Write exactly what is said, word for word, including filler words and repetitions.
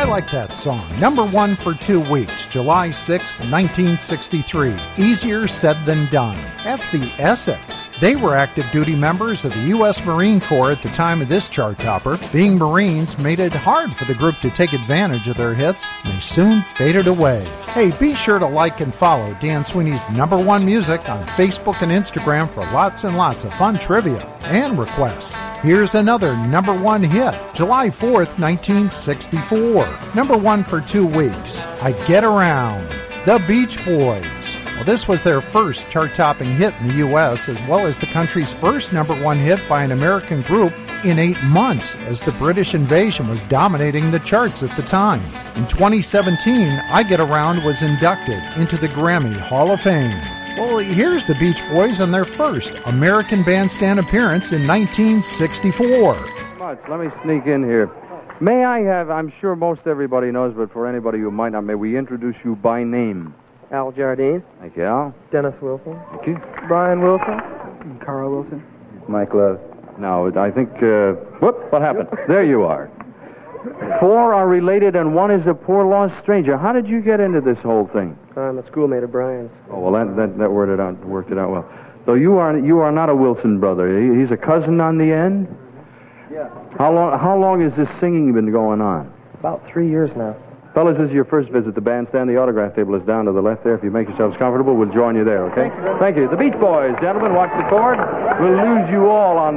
like that song. Number one for two weeks, July sixth, nineteen sixty-three. Easier said than done. That's the Essex. They were active duty members of the U S Marine Corps at the time of this chart topper. Being Marines made it hard for the group to take advantage of their hits, and they soon faded away. Hey, be sure to like and follow Dan Sweeney's Number One Music on Facebook and Instagram for lots and lots of fun trivia and requests. Here's another number one hit, July fourth, nineteen sixty-four. Number one for two weeks, I Get Around, the Beach Boys. Well, this was their first chart-topping hit in the U S, as well as the country's first number one hit by an American group in eight months, as the British invasion was dominating the charts at the time. In twenty seventeen, I Get Around was inducted into the Grammy Hall of Fame. Well, here's the Beach Boys on their first American Bandstand appearance in nineteen sixty-four. Much. Let me sneak in here. May I have, I'm sure most everybody knows, but for anybody who might not, may we introduce you by name? Al Jardine. Thank you, Al. Dennis Wilson. Thank you. Brian Wilson. Carl Wilson. Mike Love. Now, I think, uh, whoop, what happened? There you are. Four are related and one is a poor lost stranger. How did you get into this whole thing? I'm a schoolmate of Brian's. Oh, well, that, that, that worked it out, worked it out well. So you are you are not a Wilson brother. He, he's a cousin on the end? Yeah. How long, how long has this singing been going on? About three years now. Fellas, this is your first visit to the bandstand. The autograph table is down to the left there. If you make yourselves comfortable, we'll join you there, okay? Thank you. Thank you. The Beach Boys, gentlemen, watch the cord. We'll lose you all on